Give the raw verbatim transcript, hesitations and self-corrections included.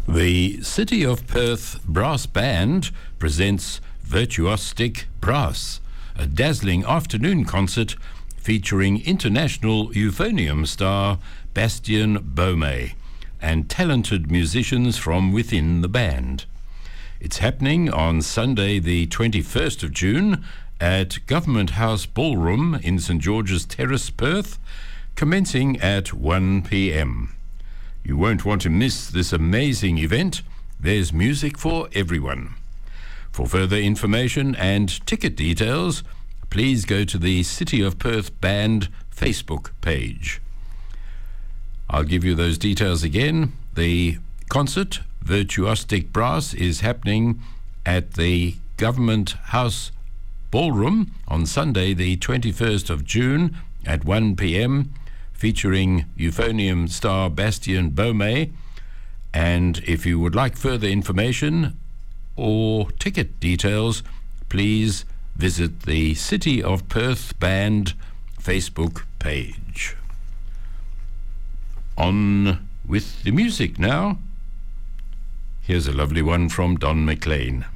The City of Perth Brass Band presents Virtuostic Brass, a dazzling afternoon concert featuring international euphonium star Bastien Baume and talented musicians from within the band. It's happening on Sunday the twenty-first of June at Government House Ballroom in St George's Terrace, Perth, commencing at one p m. You won't want to miss this amazing event. There's music for everyone. For further information and ticket details, please go to the City of Perth Band Facebook page. I'll give you those details again. The concert, Virtuostic Brass, is happening at the Government House Ballroom on Sunday the twenty-first of June at one p m, featuring euphonium star Bastien Baume. And if you would like further information or ticket details, please visit the City of Perth Band Facebook page. On with the music now. Here's a lovely one from Don McLean.